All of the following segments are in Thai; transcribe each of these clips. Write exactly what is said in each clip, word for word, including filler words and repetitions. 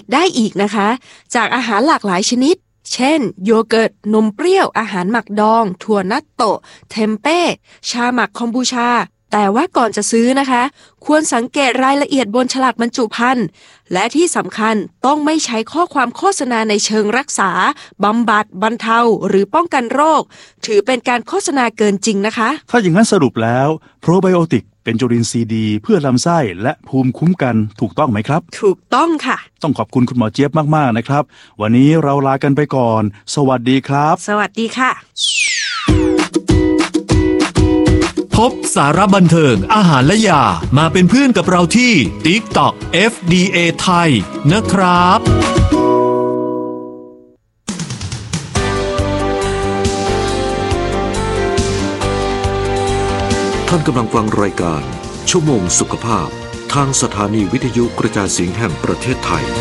ได้อีกนะคะจากอาหารหลากหลายชนิดเช่นโยเกิร์ตนมเปรี้ยวอาหารหมักดองถั่วนัตโตะเทมเป้ชาหมักคอมบูชาแต่ว่าก่อนจะซื้อนะคะควรสังเกตรายละเอียดบนฉลากบรรจุภัณฑ์และที่สำคัญต้องไม่ใช้ข้อความโฆษณาในเชิงรักษาบำบัดบรรเทาหรือป้องกันโรคถือเป็นการโฆษณาเกินจริงนะคะถ้าอย่างนั้นสรุปแล้วโปรไบโอติกเป็นจุลินทรีย์ดีเพื่อลำไส้และภูมิคุ้มกันถูกต้องไหมครับถูกต้องค่ะต้องขอบคุณคุณหมอเจี๊ยบมากๆนะครับวันนี้เราลากันไปก่อนสวัสดีครับสวัสดีค่ะพบสาระบันเทิงอาหารและยามาเป็นเพื่อนกับเราที่ TikTok เอฟ ดี เอ ไทยนะครับท่านกำลังฟังรายการชั่วโมงสุขภาพทางสถานีวิทยุกระจายเสียงแห่งประเทศไทย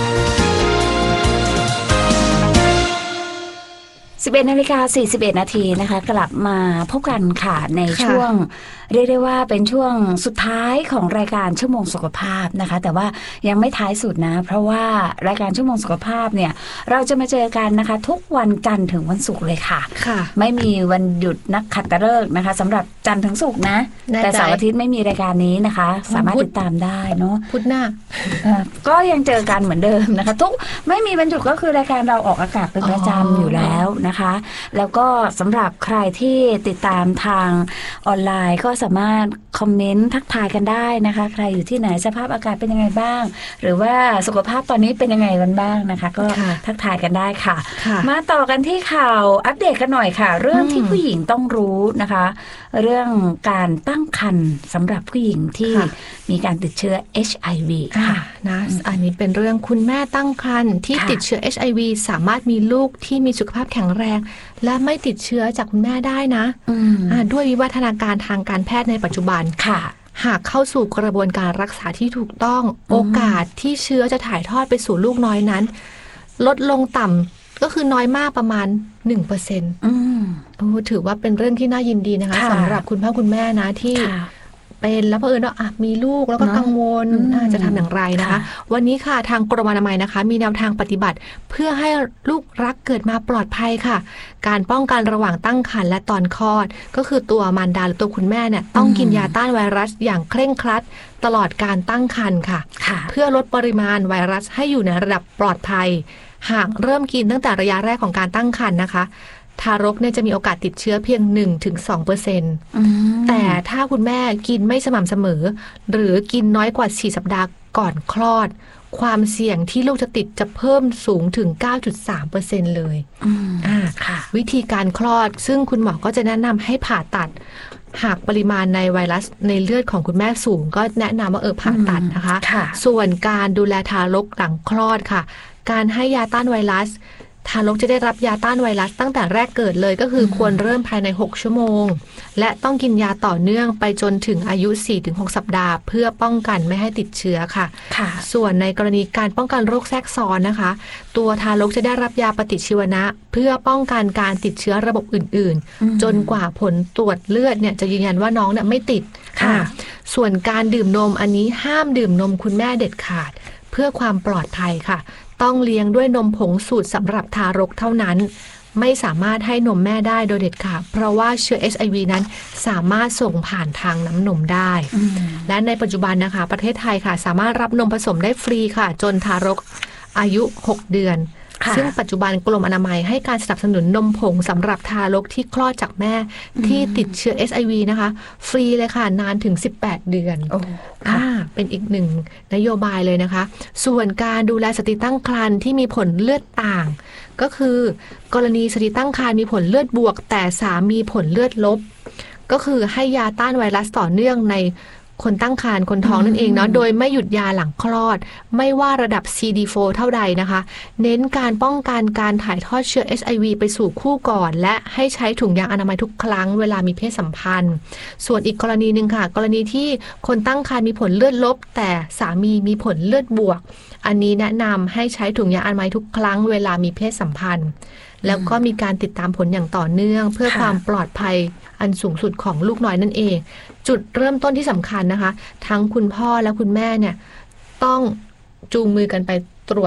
สิบเอ็ดนาฬิกาสี่สิบเอ็ดนาทีนะคะกลับมาพบกันค่ะในช่วงเรียกได้ว่าเป็นช่วงสุดท้ายของรายการชั่วโมงสุขภาพนะคะแต่ว่ายังไม่ท้ายสุดนะเพราะว่ารายการชั่วโมงสุขภาพเนี่ยเราจะมาเจอกันนะคะทุกวันจันทร์ถึงวันศุกร์เลยค่ะค่ะไม่มีวันหยุดนักขัตฤกษ์นะคะสำหรับจันทร์ถึงศุกร์นะแต่เสาร์อาทิตย์ไม่มีรายการนี้นะคะสามารถติดตามได้เนาะพุธหน้าก็ยังเจอกันเหมือนเดิมนะคะทุกไม่มีวันหยุดก็คือรายการเราออกอากาศเป็นประจำอยู่แล้วนะคะแล้วก็สำหรับใครที่ติดตามทางออนไลน์ก็สามารถคอมเมนต์ทักทายกันได้นะคะใครอยู่ที่ไหนสภาพอากาศเป็นยังไงบ้างหรือว่าสุขภาพตอนนี้เป็นยังไงกันบ้างนะคะก็ทักทายกันได้ค่ะมาต่อกันที่ข่าวอัปเดตกันหน่อยค่ะเรื่องที่ผู้หญิงต้องรู้นะคะเรื่องการตั้งครรภ์สำหรับผู้หญิงที่มีการติดเชื้อ เอช ไอ วี ค่ะนะอันนี้เป็นเรื่องคุณแม่ตั้งครรภ์ที่ติดเชื้อ เอช ไอ วี สามารถมีลูกที่มีสุขภาพแข็งแรงและไม่ติดเชื้อจากคุณแม่ได้นะด้วยวิวัฒนาการทางการแพทย์ในปัจจุบันค่ะหากเข้าสู่กระบวนการรักษาที่ถูกต้องโอกาสที่เชื้อจะถ่ายทอดไปสู่ลูกน้อยนั้นลดลงต่ำก็คือน้อยมากประมาณ หนึ่งเปอร์เซ็นต์ อืมโอ้ถือว่าเป็นเรื่องที่น่ายินดีนะคะสำหรับคุณพ่อคุณแม่นะที่เป็นแล้วเผอิญว่ามีลูกแล้วก็กังวลจะทำอย่างไรนะคะวันนี้ค่ะทางกรมอนามัยนะคะมีแนวทางปฏิบัติเพื่อให้ลูกรักเกิดมาปลอดภัยค่ะการป้องกันระหว่างตั้งครรภ์และตอนคลอดก็คือตัวมารดาหรือตัวคุณแม่เนี่ยต้องกินยาต้านไวรัสอย่างเคร่งครัดตลอดการตั้งครรภ์ค่ะเพื่อลดปริมาณไวรัสให้อยู่ในระดับปลอดภัยหากเริ่มกินตั้งแต่ระยะแรกของการตั้งครรภ์นะคะทารกเนี่ยจะมีโอกาสติดเชื้อเพียง หนึ่งถึงสองเปอร์เซ็นต์ แต่ถ้าคุณแม่กินไม่สม่ำเสมอหรือกินน้อยกว่าสี่สัปดาห์ก่อนคลอดความเสี่ยงที่ลูกจะติดจะเพิ่มสูงถึง เก้าจุดสามเปอร์เซ็นต์ เลยอ่าวิธีการคลอดซึ่งคุณหมอก็จะแนะนำให้ผ่าตัดหากปริมาณในไวรัสในเลือดของคุณแม่สูงก็แนะนำว่าเออผ่าตัดนะคะส่วนการดูแลทารกหลังคลอดค่ะการให้ยาต้านไวรัสทารกจะได้รับยาต้านไวรัสตั้งแต่แรกเกิดเลยก็คือควรเริ่มภายในหกชั่วโมงและต้องกินยาต่อเนื่องไปจนถึงอายุ สี่ถึงหก สัปดาห์เพื่อป้องกันไม่ให้ติดเชื้อค่ะส่วนในกรณีการป้องกันโรคแทรกซ้อนนะคะตัวทารกจะได้รับยาปฏิชีวนะเพื่อป้องกันการติดเชื้อระบบอื่นๆจนกว่าผลตรวจเลือดเนี่ยจะยืนยันว่าน้องเนี่ยไม่ติดค่ะส่วนการดื่มนมอันนี้ห้ามดื่มนมคุณแม่เด็ดขาดเพื่อความปลอดภัยค่ะต้องเลี้ยงด้วยนมผงสูตรสำหรับทารกเท่านั้นไม่สามารถให้นมแม่ได้โดยเด็ดขาดเพราะว่าเชื้อ เอช ไอ วี นั้นสามารถส่งผ่านทางน้ำนมได้และในปัจจุบันนะคะประเทศไทยค่ะสามารถรับนมผสมได้ฟรีค่ะจนทารกอายุหกเดือนซึ่งปัจจุบันกรมอนามัยให้การสนับสนุนนมผงสำหรับทารกที่คลอดจากแม่ที่ติดเชื้อ เอช ไอ วี นะคะฟรีเลยค่ะนานถึงสิบแปดเดือนอ่าเป็นอีกหนึ่งนโยบายเลยนะคะส่วนการดูแลสตรีตั้งครรภ์ที่มีผลเลือดต่างก็คือกรณีสตรีตั้งครรภ์มีผลเลือดบวกแต่สามีผลเลือดลบก็คือให้ยาต้านไวรัสต่อเนื่องในคนตั้งครรภ์คนท้องนั่นเองเนาะโดยไม่หยุดยาหลังคลอดไม่ว่าระดับ ซี ดี โฟร์ เท่าใดนะคะเน้นการป้องกันการถ่ายทอดเชื้อ เอช ไอ วี ไปสู่คู่ก่อนและให้ใช้ถุงยางอนามัยทุกครั้งเวลามีเพศสัมพันธ์ส่วนอีกกรณีนึงค่ะกรณีที่คนตั้งครรภ์มีผลเลือดลบแต่สามีมีผลเลือดบวกอันนี้แนะนำให้ใช้ถุงยางอนามัยทุกครั้งเวลามีเพศสัมพันธ์แล้วก็มีการติดตามผลอย่างต่อเนื่องเพื่อความปลอดภัยอันสูงสุดของลูกน้อยนั่นเองจุดเริ่มต้นที่สำคัญนะคะทั้งคุณพ่อและคุณแม่เนี่ยต้องจูงมือกันไปตรวจ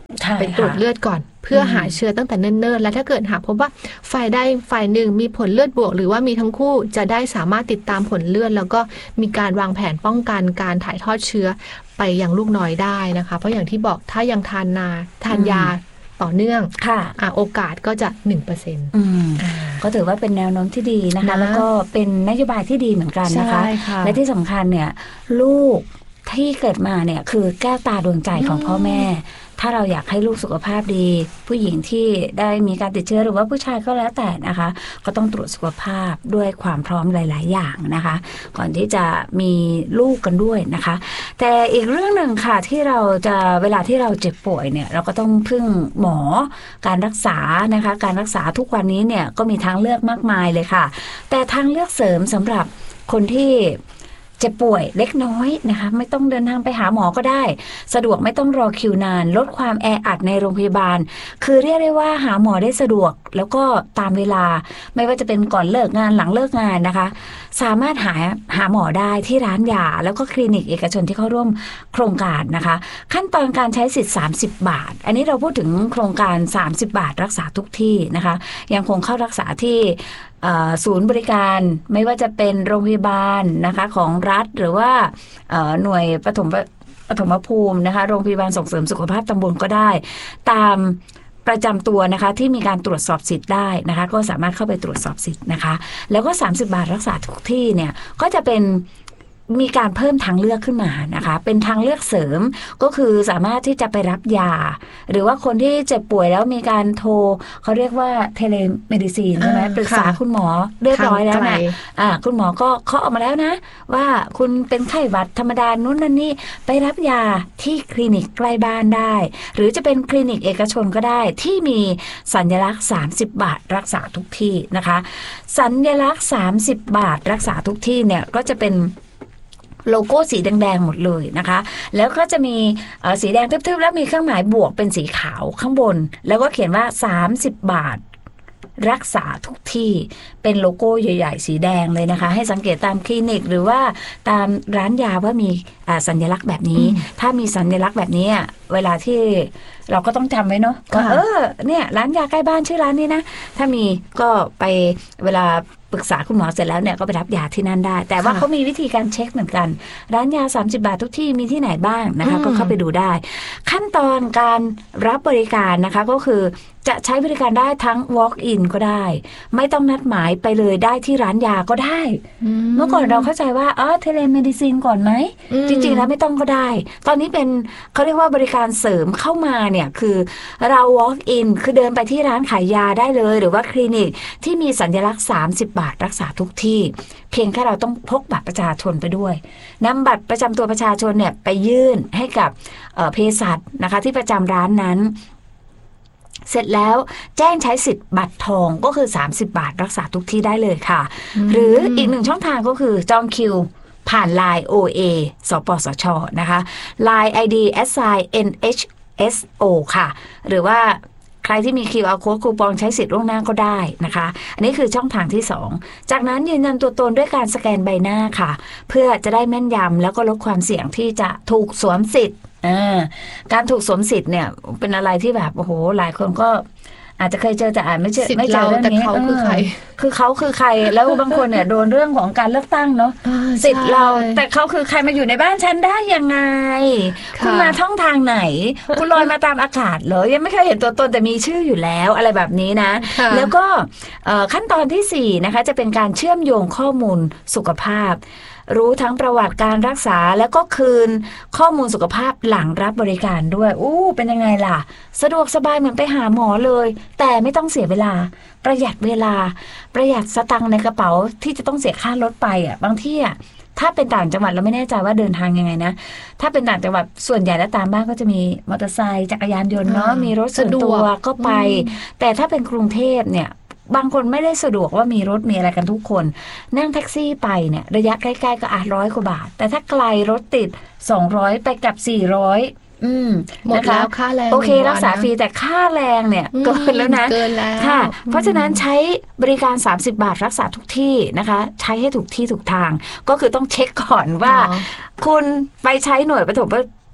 ไปตรวจเลือดก่อนเพื่อหาเชื้อตั้งแต่เนิ่นๆและถ้าเกิดหากพบว่าฝ่ายใดฝ่ายหนึ่งมีผลเลือดบวกหรือว่ามีทั้งคู่จะได้สามารถติดตามผลเลือดแล้วก็มีการวางแผนป้องกันการถ่ายทอดเชื้อไปยังลูกน้อยได้นะคะเพราะอย่างที่บอกถ้ายังทานนาทานยาต่อเนื่องค่ะอ่ะโอกาสก็จะ หนึ่งเปอร์เซ็นต์อืมก็ถือว่าเป็นแนวโน้มที่ดีนะคะแล้วก็เป็นนโยบายที่ดีเหมือนกันนะคะและที่สำคัญเนี่ยลูกที่เกิดมาเนี่ยคือแก้วตาดวงใจของพ่อแม่ถ้าเราอยากให้ลูกสุขภาพดีผู้หญิงที่ได้มีการติดเชื้อหรือว่าผู้ชายก็แล้วแต่นะคะก็ต้องตรวจสุขภาพด้วยความพร้อมหลายๆอย่างนะคะก่อนที่จะมีลูกกันด้วยนะคะแต่อีกเรื่องหนึ่งค่ะที่เราจะเวลาที่เราเจ็บป่วยเนี่ยเราก็ต้องพึ่งหมอการรักษานะคะการรักษาทุกวันนี้เนี่ยก็มีทางเลือกมากมายเลยค่ะแต่ทางเลือกเสริมสำหรับคนที่เจ็บป่วยเล็กน้อยนะคะไม่ต้องเดินทางไปหาหมอก็ได้สะดวกไม่ต้องรอคิวนานลดความแออัดในโรงพยาบาลคือเรียกได้ว่าหาหมอได้สะดวกแล้วก็ตามเวลาไม่ว่าจะเป็นก่อนเลิกงานหลังเลิกงานนะคะสามารถหาหาหมอได้ที่ร้านยาแล้วก็คลินิกเอกชนที่เข้าร่วมโครงการนะคะขั้นตอนการใช้สิทธิ์สามสิบบาทอันนี้เราพูดถึงโครงการสามสิบบาทรักษาทุกที่นะคะยังคงเข้ารักษาที่ศูนย์บริการไม่ว่าจะเป็นโรงพยาบาลนะคะของรัฐหรือว่าหน่วยปฐมปฐมภูมินะคะโรงพยาบาลส่งเสริมสุขภาพตำบลก็ได้ตามประจำตัวนะคะที่มีการตรวจสอบสิทธิ์ได้นะคะก็สามารถเข้าไปตรวจสอบสิทธิ์นะคะแล้วก็สามสิบบาทรักษาทุกที่เนี่ยก็จะเป็นมีการเพิ่มทางเลือกขึ้นมานะคะเป็นทางเลือกเสริมก็คือสามารถที่จะไปรับยาหรือว่าคนที่เจ็บป่วยแล้วมีการโทรเขาเรียกว่าเทเลเมดิซีนใช่ไหมปรึกษาคุณหมอเรียบร้อยแล้วนะอ่าคุณหมอก็เคาะออกมาแล้วนะว่าคุณเป็นไข้หวัดธรรมดานู้นนั่นนี่ไปรับยาที่คลินิกใกล้บ้านได้หรือจะเป็นคลินิกเอกชนก็ได้ที่มีสัญลักษณ์สามสิบบาทรักษาทุกที่นะคะสัญลักษณ์สามสิบบาทรักษาทุกที่เนี่ยก็จะเป็นโลโก้สีแดงๆหมดเลยนะคะแล้วก็จะมีสีแดงทึบๆแล้วมีเครื่องหมายบวกเป็นสีขาวข้างบนแล้วก็เขียนว่าสามสิบบาทรักษาทุกที่เป็นโลโก้ใหญ่ๆสีแดงเลยนะคะให้สังเกตตามคลินิกหรือว่าตามร้านยาว่ามีสัญลักษณ์แบบนี้ถ้ามีสัญลักษณ์แบบนี้เวลาที่เราก็ต้องจำไว้เนาะว่าเออเนี่ยร้านยาใกล้บ้านชื่อร้านนี้นะถ้ามีก็ไปเวลาปรึกษาคุณหมอเสร็จแล้วเนี่ยก็ไปรับยาที่นั่นได้แต่ว่าเขามีวิธีการเช็คเหมือนกันร้านยาสามสิบบาททุกที่มีที่ไหนบ้างนะคะก็เข้าไปดูได้ขั้นตอนการรับบริการนะคะก็คือจะใช้บริการได้ทั้ง walk in ก็ได้ไม่ต้องนัดหมายไปเลยได้ที่ร้านยาก็ได้เมื่อก่อนเราเข้าใจว่าอ๋อเทเลเมดิซินก่อนไหมจริงๆแล้วไม่ต้องก็ได้ตอนนี้เป็นเขาเรียกว่าบริการเสริมเข้ามาเนี่ยคือเรา walk in คือเดินไปที่ร้านขายยาได้เลยหรือว่าคลินิกที่มีสัญลักษณ์สามสิบบาทรักษาทุกที่เพียงแค่เราต้องพกบัตรประชาชนไปด้วยนำบัตรประจำตัวประชาชนเนี่ยไปยื่นให้กับเภสัชนะคะที่ประจำร้านนั้นเสร็จแล้วแจ้งใช้สิทธิ์บัตรทองก็คือสามสิบบาทรักษาทุกที่ได้เลยค่ะหรืออีกหนึ่งช่องทางก็คือจองคิวผ่าน ไลน์ โอ เอ สปสชนะคะ ไลน์ ไอ ดี แอท ไซน์ เอ็น เอช เอส โอ ค่ะหรือว่าใครที่มี คิว อาร์ Code คูปองใช้สิทธิ์ล่วงหน้าก็ได้นะคะอันนี้คือช่องทางที่สองจากนั้นยืนยันตัวตนด้วยการสแกนใบหน้าค่ะเพื่อจะได้แม่นยำแล้วก็ลดความเสี่ยงที่จะถูกสวมสิทธิ์การถูกสวมสิทธิ์เนี่ยเป็นอะไรที่แบบโอ้โหหลายคนก็อาจจะเคยเจอแต่อ่านไม่เจอไม่เจอเรื่องนี้เขาคือใครคือเขาคือใครแล้วบางคนเนี่ยโดนเรื่องของการเลือกตั้งเนาะสิทธิ์เราแต่เขาคือใครมาอยู่ในบ้านฉันได้ยังไงคุณมาท่องทางไหนคุณลอยมาตามอากาศเหรอยังไม่เคยเห็นตัวตนแต่มีชื่ออยู่แล้วอะไรแบบนี้นะแล้วก็ขั้นตอนที่สี่นะคะจะเป็นการเชื่อมโยงข้อมูลสุขภาพรู้ทั้งประวัติการรักษาแล้วก็คืนข้อมูลสุขภาพหลังรับบริการด้วยอู้เป็นยังไงล่ะสะดวกสบายเหมือนไปหาหมอเลยแต่ไม่ต้องเสียเวลาประหยัดเวลาประหยัดสตังค์ในกระเป๋าที่จะต้องเสียค่ารถไปอ่ะบางที่อ่ะถ้าเป็นต่างจังหวัดเราไม่แน่ใจว่าเดินทางยังไงนะถ้าเป็นต่างจังหวัดส่วนใหญ่แล้วตามบ้านก็จะมีมอเตอร์ไซค์จักรยานยนต์เนาะมีรถส่วนตัวก็ไปแต่ถ้าเป็นกรุงเทพเนี่ยบางคนไม่ได้สะดวกว่ามีรถมีอะไรกันทุกคนนั่งแท็กซี่ไปเนี่ยระยะใกล้ๆก็อ่ะร้อยกว่าบาทแต่ถ้าไกลรถติดสองร้อยไปกับสี่ร้อยอืมหมดแล้วค่าแรงโอเครักษาฟรีแต่ค่าแรงเนี่ยเกินแล้วนะเกินแล้วค่ะเพราะฉะนั้นใช้บริการสามสิบบาทรักษาทุกที่นะคะใช้ให้ถูกที่ถูกทางก็คือต้องเช็คก่อนว่าคุณไปใช้หน่วยปฐม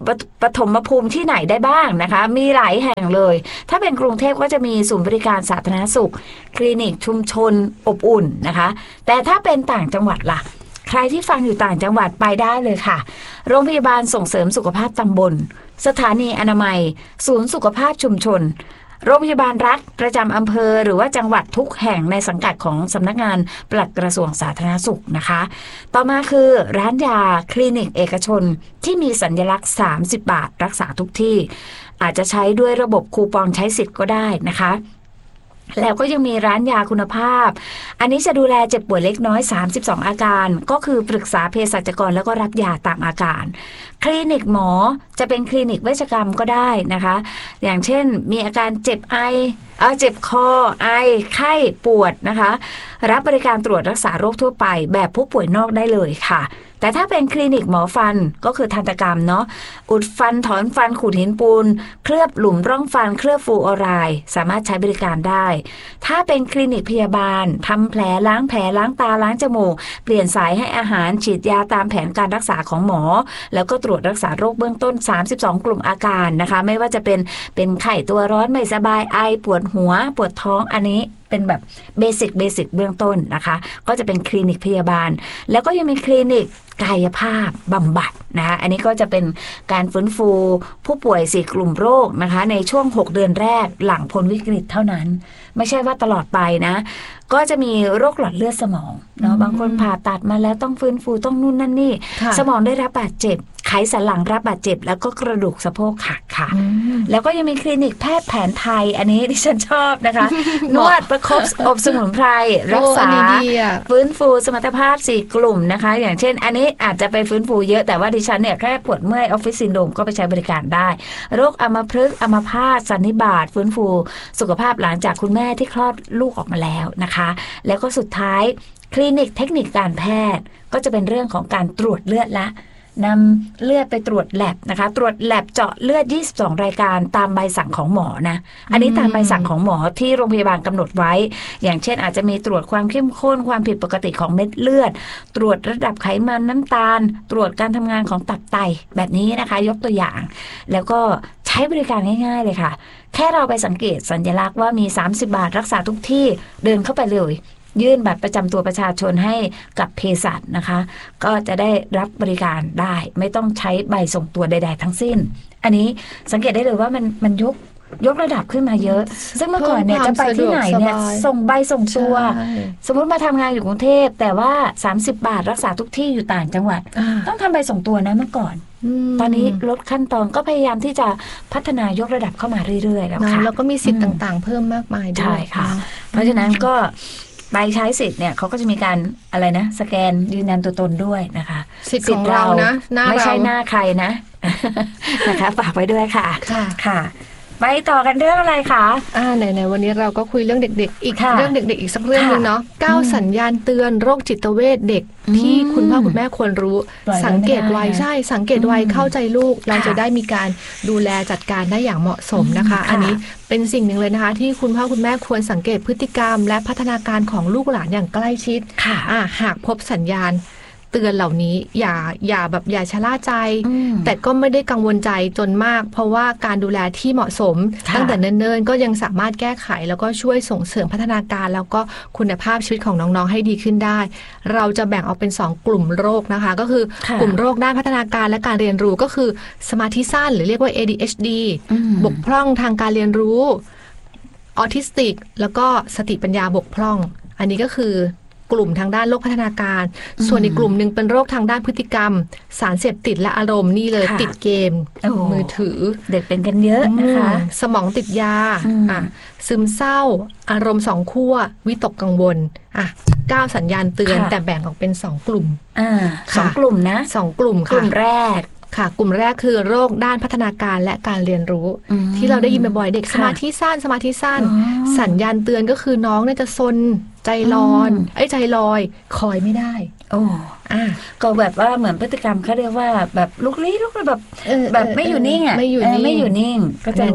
ปฐมภูมิที่ไหนได้บ้างนะคะมีหลายแห่งเลยถ้าเป็นกรุงเทพก็จะมีศูนย์บริการสาธารณสุขคลินิกชุมชนอบอุ่นนะคะแต่ถ้าเป็นต่างจังหวัดล่ะใครที่ฟังอยู่ต่างจังหวัดไปได้เลยค่ะโรงพยาบาลส่งเสริมสุขภาพตำบลสถานีอนามัยศูนย์สุขภาพชุมชนโรงพยาบาลรัฐประจำอำเภอหรือว่าจังหวัดทุกแห่งในสังกัดของสำนักงานปลัดกระทรวงสาธารณสุขนะคะต่อมาคือร้านยาคลินิกเอกชนที่มีสัญลักษณ์สามสิบบาทรักษาทุกที่อาจจะใช้ด้วยระบบคูปองใช้สิทธิ์ก็ได้นะคะแล้วก็ยังมีร้านยาคุณภาพอันนี้จะดูแลเจ็บป่วยเล็กน้อยสามสิบสองอาการก็คือปรึกษาเภสัชกรแล้วก็รับยาตามอาการคลินิกหมอจะเป็นคลินิกเวชกรรมก็ได้นะคะอย่างเช่นมีอาการเจ็บไอเออเจ็บคอไอไข้ปวดนะคะรับบริการตรวจรักษาโรคทั่วไปแบบผู้ป่วยนอกได้เลยค่ะแต่ถ้าเป็นคลินิกหมอฟันก็คือทันตกรรมเนาะอุดฟันถอนฟันขูดหินปูนเคลือบหลุมร่องฟันเคลือบฟลูออไรด์สามารถใช้บริการได้ถ้าเป็นคลินิกพยาบาลทำแผลล้างแผลล้างตาล้างจมูกเปลี่ยนสายให้อาหารฉีดยาตามแผนการรักษาของหมอแล้วก็ตรวจรักษาโรคเบื้องต้นสามสิบสองกลุ่มอาการนะคะไม่ว่าจะเป็นเป็นไข้ตัวร้อนไม่สบายไอปวดหัวปวดท้องอันนี้เป็นแบบเบสิกเบสิกเบื้องต้นนะคะก็จะเป็นคลินิกพยาบาลแล้วก็ยังมีคลินิกกายภาพบำบัดนะคะอันนี้ก็จะเป็นการฟื้นฟูผู้ป่วยสี่กลุ่มโรคนะคะในช่วงหกเดือนแรกหลังพ้นวิกฤตเท่านั้นไม่ใช่ว่าตลอดไปนะก็จะมีโรคหลอดเลือดสมองเนาะบางคนผ่าตัดมาแล้วต้องฟื้นฟูต้องนู่นนั่นนี่สมองได้รับบาดเจ็บไขสันหลังรับบาดเจ็บแล้วก็กระดูกสะโพกหักค่ะแล้วก็ยังมีคลินิกแพทย์แผนไทยอันนี้ที่ฉันชอบนะคะนวดประคบอบสมุนไพรรักษาฟื้นฟูสมรรถภาพสี่กลุ่มนะคะอย่างเช่นอันนี้อาจจะไปฟื้นฟูเยอะแต่ว่าดิฉันเนี่ยแค่ปวดเมื่อยออฟฟิศซินโดรมก็ไปใช้บริการได้โรคอัมพฤกษ์อัมพาตสันนิบาตฟื้นฟูสุขภาพหลังจากคุณแม่ที่คลอดลูกออกมาแล้วนะคะแล้วก็สุดท้ายคลินิกเทคนิคการแพทย์ก็จะเป็นเรื่องของการตรวจเลือดละนำเลือดไปตรวจแลบนะคะตรวจแลบเจาะเลือดยี่สิบสองรายการตามใบสั่งของหมอนะอันนี้ตามใบสั่งของหมอที่โรงพยาบาลกำหนดไว้อย่างเช่นอาจจะมีตรวจความเข้มข้นความผิดปกติของเม็ดเลือดตรวจระดับไขมันน้ำตาลตรวจการทำงานของตับไตแบบนี้นะคะยกตัวอย่างแล้วก็ใช้บริการง่ายๆเลยค่ะแค่เราไปสังเกตสัญลักษณ์ว่ามีสามสิบบาทรักษาทุกที่เดินเข้าไปเลยยื่นบัตรประจำตัวประชาชนให้กับเภสัชนะคะก็จะได้รับบริการได้ไม่ต้องใช้ใบส่งตัวใดๆทั้งสิ้นอันนี้สังเกตได้เลยว่ามันมันยกยกระดับขึ้นมาเยอะซึ่งเมื่อก่อนเนี่ยจะไปที่ไหนเนี่ยส่งใบส่งตัวสมมุติมาทำงานอยู่กรุงเทพแต่ว่าสามสิบบาทรักษาทุกที่อยู่ต่างจังหวัดต้องทำใบส่งตัวนะเมื่อก่อนตอนนี้ลดขั้นตอนก็พยายามที่จะพัฒนายกระดับเข้ามาเรื่อยๆแล้วค่ะแล้วก็มีสิทธิ์ต่างๆเพิ่มมากมายด้วยใช่ค่ะเพราะฉะนั้นก็ใบใช้สิทธิ์เนี่ยเขาก็จะมีการอะไรนะสแกนยืนยันตัวตนด้วยนะคะสิทธิ์ของเรานะไม่ใช่หน้าใครนะนะคะฝากไว้ด้วยค่ะค่ะไปต่อกันเรื่องอะไรคะอ่าไหนๆวันนี้เราก็คุยเรื่องเด็กๆอีกเรื่องเด็กๆอีกสักเรื่องนึงเนาะเก้าสัญญาณเตือนโรคจิตเวชเด็กที่คุณพ่อคุณแม่ควรรู้สังเกตไว้ใช่สังเกตไว้เข้าใจลูกเราจะได้มีการดูแลจัดการได้อย่างเหมาะสมนะคะอันนี้เป็นสิ่งหนึ่งเลยนะคะที่คุณพ่อคุณแม่ควรสังเกตพฤติกรรมและพัฒนาการของลูกหลานอย่างใกล้ชิดค่ะหากพบสัญญาณเตือนเหล่านี้อย่าอย่าแบบอย่าชะล่าใจแต่ก็ไม่ได้กังวลใจจนมากเพราะว่าการดูแลที่เหมาะสมตั้งแต่เนิ่นๆก็ยังสามารถแก้ไขแล้วก็ช่วยส่งเสริมพัฒนาการแล้วก็คุณภาพชีวิตของน้องๆให้ดีขึ้นได้เราจะแบ่งออกเป็นสองกลุ่มโรคนะคะก็คือกลุ่มโรคด้านพัฒนาการและการเรียนรู้ก็คือสมาธิสั้นหรือเรียกว่า เอ ดี เอช ดี บกพร่องทางการเรียนรู้ออทิสติกแล้วก็สติปัญญาบกพร่องอันนี้ก็คือกลุ่มทางด้านโรคพัฒนาการส่วนอีกกลุ่มหนึ่งเป็นโรคทางด้านพฤติกรรมสารเสพติดและอารมณ์นี่เลยติดเกมมือถือเด็กเป็นกันเยอะนะคะสมองติดยาอ่ะซึมเศร้าอารมณ์สองขั้ววิตกกังวลอ่ะเก้าสัญญาณเตือนแต่แบ่งออกเป็นสองกลุ่มอ่าสองกลุ่มนะสองกลุ่มค่ะกลุ่มแรกค่ะกลุ่มแรกคือโรคด้านพัฒนาการและการเรียนรู้ที่เราได้ยินบ่อยๆเด็กสมาธิสั้นสมาธิสั้นสัญญาณเตือนก็คือน้องเนี่ยจะซนใจร้อนไอ้ใจลอยคอยไม่ได้โอ้อ่าก็แบบว่าเหมือนพฤติกรรมเขาเรียกว่าแบบลุกลี้ลุกแบบแบบไม่อยู่นิ่งอ่ะไม่อยู่นิ่งไม่อยู่นิ่งก็จะแบบ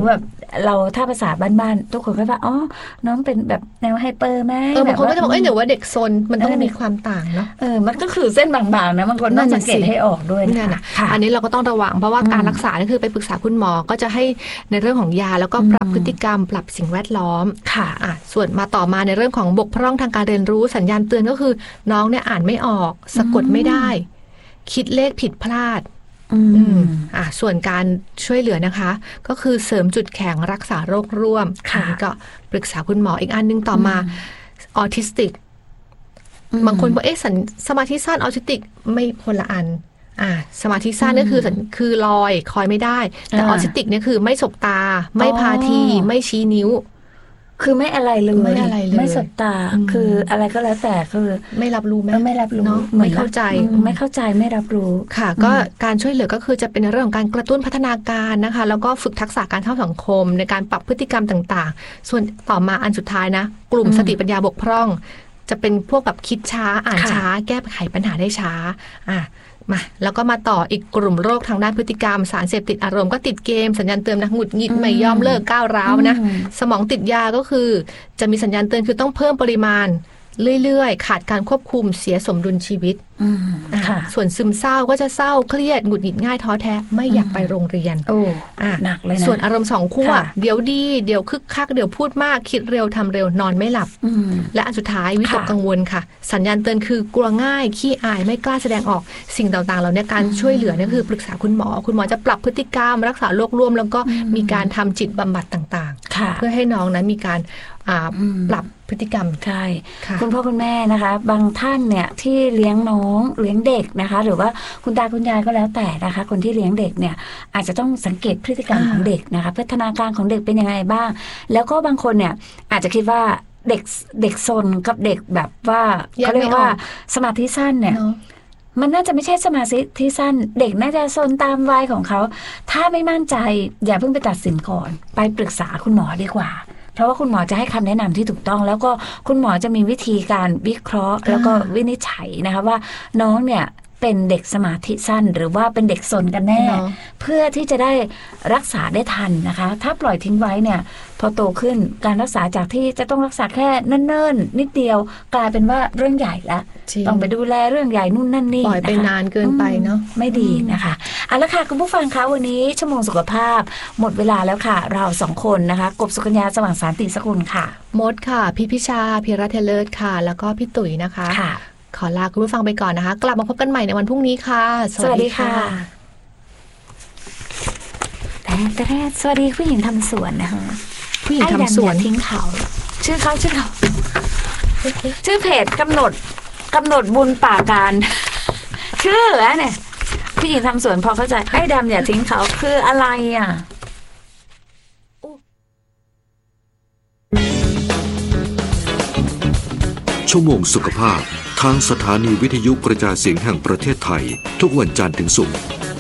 เราถ้าภาษาบ้านๆทุกคนก็ว่าอ๋อน้องเป็นแบบแนวไฮเปอร์ไหมเออบางคนก็จะบอกเอ้ยเดี๋ยวว่าเด็กซนมันต้องมีความต่างเนาะเออมันก็คือเส้นบางๆนะบางคนต้องสังเกตให้ออกด้วยนะอันนี้เราก็ต้องระวังเพราะว่าการรักษานี่คือไปปรึกษาคุณหมอก็จะให้ในเรื่องของยาแล้วก็ปรับพฤติกรรมปรับสิ่งแวดล้อมค่ะอ่ะส่วนมาต่อมาในเรื่องของบกพร่องทางการเรียนรู้สัญญาณเตือนก็คือน้องเนี่ยอ่านไม่ออกสะกดไม่ได้คิดเลขผิดพลาดอืมอ่ะส่วนการช่วยเหลือนะคะก็คือเสริมจุดแข็งรักษาโรคร่วมค่ะก็ปรึกษาคุณหมออีกอันนึงต่อมาออทิสติกบางคนบอกเอ๊ะสมาธิสั้นออทิสติกไม่คนละอันอ่าสมาธิสั้นก็คือคือลอยคอยไม่ได้แต่ออทิสติกเนี่ยคือไม่สบตาไม่พาทีไม่ชี้นิ้วคือไม่อะไรเลยไม่อะไรเลยไม่สบตาคืออะไรก็แล้วแต่คือไม่รับรู้ไหมไม่รับรู้ไม่เข้าใจไม่เข้าใจไม่รับรู้ค่ะก็การช่วยเหลือก็คือจะเป็นเรื่องของการกระตุ้นพัฒนาการนะคะแล้วก็ฝึกทักษะการเข้าสังคมในการปรับพฤติกรรมต่างๆส่วนต่อมาอันสุดท้ายนะกลุ่มสติปัญญาบกพร่องจะเป็นพวกแบบคิดช้าอ่านช้าแก้ไขปัญหาได้ช้าอ่ะมาแล้วก็มาต่ออีกกลุ่มโรคทางด้านพฤติกรรมสารเสพติดอารมณ์ก็ติดเกมสัญญาณเตือนนะหงุดหงิดไม่ยอมเลิกก้าวร้าวนะสมองติดยาก็คือจะมีสัญญาณเตือนคือต้องเพิ่มปริมาณเรื่อยๆขาดการควบคุมเสียสมดุลชีวิตส่วนซึมเศร้าก็จะเศร้าเครียดหงุดหงิดง่ายท้อแท้ไม่อยากไปโรงเรียนโอ้หนักเลยนะส่วนอารมณ์สองขั้วเดี๋ยวดีเดี๋ยวคึกคักเดี๋ยวพูดมากคิดเร็วทำเร็วนอนไม่หลับและอันสุดท้ายวิตกกังวลค่ะสัญญาณเตือนคือกลัวง่ายขี้อายไม่กล้าแสดงออกสิ่งต่างๆเหล่านี้การช่วยเหลือเนี่ยคือปรึกษาคุณหมอคุณหมอจะปรับพฤติกรรมรักษาโรคร่วมแล้วก็มีการทำจิตบำบัดต่างๆเพื่อให้น้องนั้นมีการปรับพฤติกรรมใช่คุณพ่อคุณแม่นะคะบางท่านเนี่ยที่เลี้ยงน้องเลี้ยงเด็กนะคะหรือว่าคุณตาคุณยายก็แล้วแต่นะคะคนที่เลี้ยงเด็กเนี่ยอาจจะต้องสังเกตพฤติกรรมของเด็กนะคะพัฒนาการของเด็กเป็นยังไงบ้างแล้วก็บางคนเนี่ยอาจจะคิดว่าเด็กเด็กซนกับเด็กแบบว่าเขาเรียกว่าสมาธิสั้นเนี่ยมันน่าจะไม่ใช่สมาธิที่สั้นเด็กน่าจะซนตามวัยของเขาถ้าไม่มั่นใจอย่าเพิ่งไปตัดสินก่อนไปปรึกษาคุณหมอดีกว่าเพราะว่าคุณหมอจะให้คำแนะนำที่ถูกต้องแล้วก็คุณหมอจะมีวิธีการวิเคราะห์แล้วก็วินิจฉัยนะคะว่าน้องเนี่ยเป็นเด็กสมาธิสั้นหรือว่าเป็นเด็กซนกันแน่เพื่อที่จะได้รักษาได้ทันนะคะถ้าปล่อยทิ้งไว้เนี่ยพอโตขึ้นการรักษาจากที่จะต้องรักษาแค่เนิ่นๆนิดเดียวกลายเป็นว่าเรื่องใหญ่ละต้องไปดูแลเรื่องใหญ่นู่นนั่นนี่ปล่อยไปนานเกินไปเนาะไม่ดีนะคะเอาละค่ะคุณผู้ฟังคะวันนี้ชั่วโมงสุขภาพหมดเวลาแล้วค่ะเราสองคนนะคะกบสุกัญญาสว่างสารติสกุลค่ะมดค่ะพี่พิชาพิรัตเลิศค่ะแล้วก็พี่ตุ๋ยนะคะขอลาคุณผู้ฟังไปก่อนนะคะกลับมาพบกันใหม่ในวันพรุ่งนี้ค่ะสวัสดีค่ะแต่แต่สวัสดีผู้หญิงทำสวนนะคะผู้หญิงทำสวนทิ้งเขาชื่อเขาชื่อเขาชื่อเพจกำหนดกำหนดบุญป่าการชื่อแล้วเนี่ยผู้หญิงทำสวนพอเข้าใจไอ้ดำอย่าทิ้งเขาคืออะไรอ่ะชั่วโมงสุขภาพทางสถานีวิทยุกระจายเสียงแห่งประเทศไทยทุกวันจันทร์ถึงศุกร์